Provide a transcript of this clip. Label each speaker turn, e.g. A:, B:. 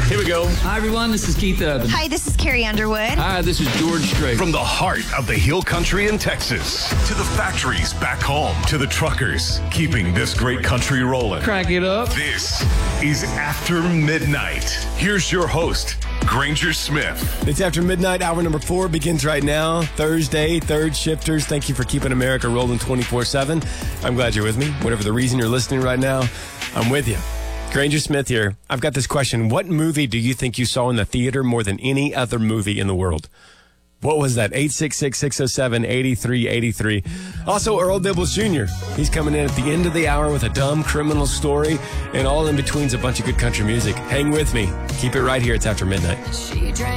A: Here we go.
B: Hi, everyone. This is Keith Urban.
C: Hi, this is Carrie Underwood.
B: Hi, this is George Strait.
D: From the heart of the Hill Country in Texas to the factories back home to the truckers keeping this great country rolling.
B: Crank it up.
D: This is After Midnight. Here's your host, Granger Smith.
A: It's After Midnight. Hour number 4 begins right now. Thursday, third shifters. Thank you for keeping America rolling 24/7. I'm glad you're with me. Whatever the reason you're listening right now, I'm with you. Granger Smith here. I've got this question. What movie do you think you saw in the theater more than any other movie in the world? What was that? 866-607-8383. Also, Earl Dibbles Jr. He's coming in at the end of the hour with a dumb criminal story, and all in between's a bunch of good country music. Hang with me. Keep it right here. It's After Midnight.